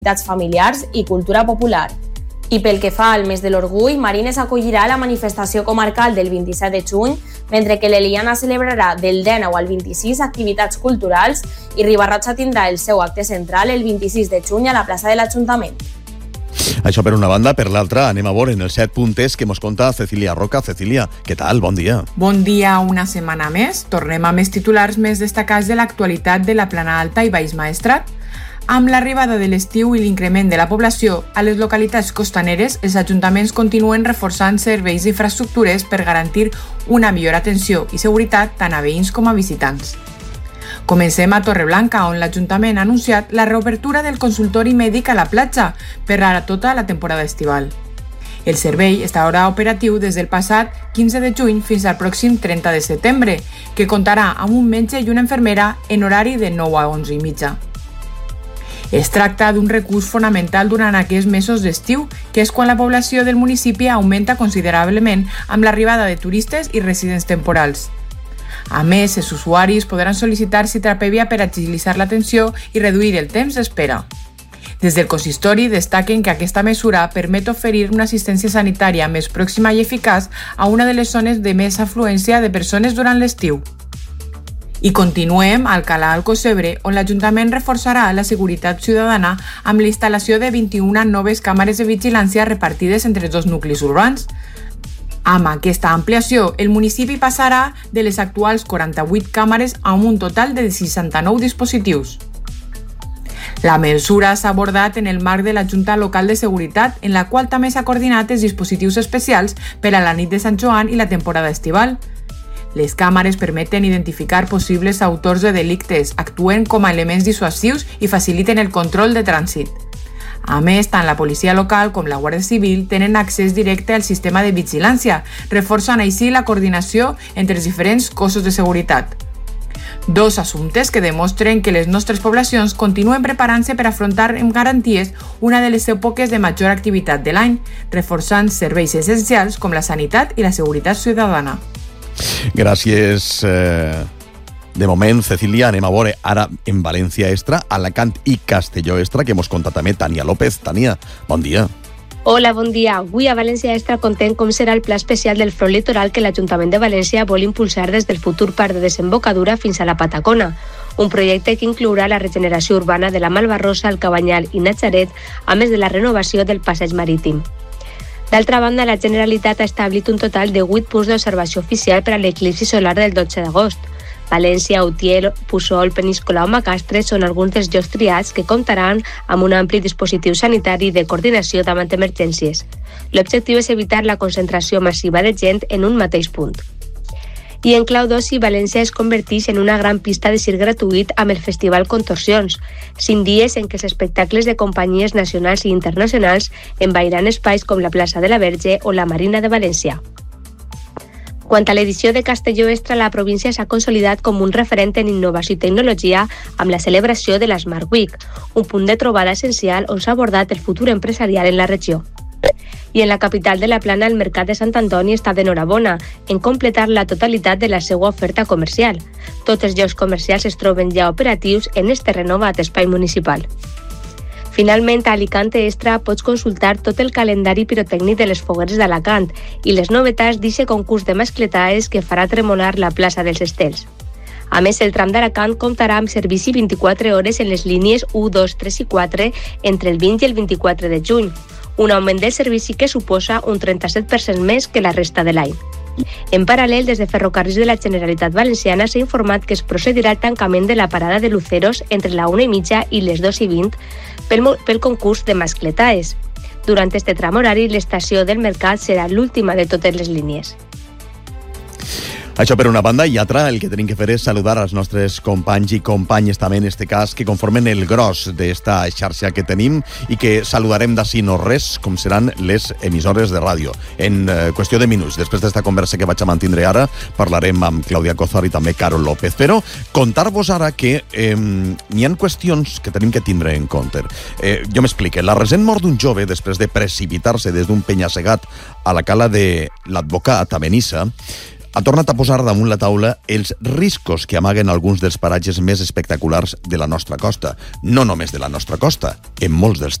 activitats familiars i cultura popular. I pel que fa al mes de l'orgull, Marines acollirà la manifestació comarcal del 27 de juny, mentre que l'Eliana celebrarà del 19 al 26 activitats culturals i Ribarratxa tindrà el seu acte central el 26 de juny a la plaça de l'Ajuntament. Això per una banda. Per l'altra, anem a veure en els 7 puntes que mos conta Cecília Roca. Cecília, què tal? Bon dia. Bon dia, una setmana més. Tornem a més titulars més destacats de l'actualitat de la Plana Alta i Baix Maestrat. Amb l'arribada de l'estiu i l'increment de la població, a les localitats costaneres, els ajuntaments continuen reforçant serveis i infraestructures per garantir una millor atenció i seguretat tant a veïns com a visitants. Comencem a Torreblanca, on l'Ajuntament ha anunciat la reobertura del consultori mèdic a la platja per a tota la temporada estival. El servei estarà operatiu des del passat 15 de juny fins al pròxim 30 de setembre, que comptarà amb un metge i una infermera en horari de 9 a 11:30. Es tracta d'un recurs fonamental durant aquests mesos d'estiu, que és quan la població del municipi augmenta considerablement amb l'arribada de turistes i residents temporals. A més, els usuaris podran sol·licitar cita prèvia per agilitzar l'atenció i reduir el temps d'espera. Des del consistori destaquen que aquesta mesura permet oferir una assistència sanitària més pròxima i eficaç a una de les zones de més afluència de persones durant l'estiu. I continuem a Alcalà Alcocebre, on l'Ajuntament reforçarà la seguretat ciutadana amb la instal·lació de 21 noves càmeres de vigilància repartides entre 2 nuclis urbans. Amb aquesta ampliació, el municipi passarà de les actuals 48 càmeres a un total de 69 dispositius. La mesura s'ha abordat en el marc de la Junta Local de Seguretat, en la qual també s'ha coordinat els dispositius especials per a la nit de Sant Joan i la temporada estival. Les càmeres permeten identificar possibles autors de delictes, actuen com a elements dissuasius i faciliten el control de trànsit. A més, tant la policia local com la Guàrdia Civil tenen accés directe al sistema de vigilància, reforçant així la coordinació entre els diferents cossos de seguretat. 2 assumptes que demostren que les nostres poblacions continuen preparant-se per afrontar amb garanties una de les èpoques de major activitat de l'any, reforçant serveis essencials com la sanitat i la seguretat ciutadana. Gràcies. De moment, Cecília, anem a veure ara en València Extra, Alacant i Castelló Extra, que mos conta també Tania López. Tania, bon dia. Hola, bon dia. Avui a València Extra contem com serà el pla especial del front litoral que l'Ajuntament de València vol impulsar des del futur parc de desembocadura fins a la Patacona. Un projecte que inclourà la regeneració urbana de la Malvarrosa, el Cabanyal i Natzaret, a més de la renovació del passeig marítim. D'altra banda, la Generalitat ha establit un total de 8 punts d'observació oficial per a l'eclipsi solar del 12 d'agost. València, Utiel, Puçol, Peníscola o Macastre són alguns dels llocs triats que comptaran amb un ampli dispositiu sanitari de coordinació davant emergències. L'objectiu és evitar la concentració massiva de gent en un mateix punt. I en clau d'oci, València es converteix en una gran pista de circ gratuït amb el Festival Contorsions, 5 dies en què els espectacles de companyies nacionals i internacionals envairan espais com la plaça de la Verge o la Marina de València. Quant a l'edició de Castelló Extra, la província s'ha consolidat com un referent en innovació i tecnologia amb la celebració de la Smart Week, un punt de trobada essencial on s'ha abordat el futur empresarial en la regió. I en la capital de la Plana, el Mercat de Sant Antoni està d'enhorabona en completar la totalitat de la seva oferta comercial. Tots els llocs comercials es troben ja operatius en este renovat espai municipal. Finalment, a Alicante Extra pots consultar tot el calendari pirotècnic de les fogueres d'Alacant i les novetats d'aquest concurs de mascletaes que farà tremolar la plaça dels Estels. A més, el tram d'Alacant comptarà amb servici 24 hores en les línies 1, 2, 3 i 4 entre el 20 i el 24 de juny, un augment del servici que suposa un 37% més que la resta de l'any. En paral·lel, des de Ferrocarrils de la Generalitat Valenciana s'ha informat que es procedirà al tancament de la parada de Luceros entre la 1:30 i les 2:20 pel concurs de mascletaes. Durant este tram horari, l'estació del Mercat serà l'última de totes les línies. Això per una banda, i altra, el que tenim que fer és saludar als nostres companys i companyes també en este cas, que conformen el gros d'esta xarxa que tenim i que saludarem d'ací no res, com seran les emissores de ràdio. En qüestió de minuts, després d'esta conversa que vaig a mantindre ara, parlarem amb Clàudia Cozar i també Carol López. Però contar-vos ara que n'hi ha qüestions que tenim que tindre en compte. Jo m'explique. La recent mort d'un jove després de precipitar-se des d'un penya-segat a la cala de l'Advocat a Benissa ha tornat a posar damunt la taula els riscos que amaguen alguns dels paratges més espectaculars de la nostra costa. No només de la nostra costa, en molts dels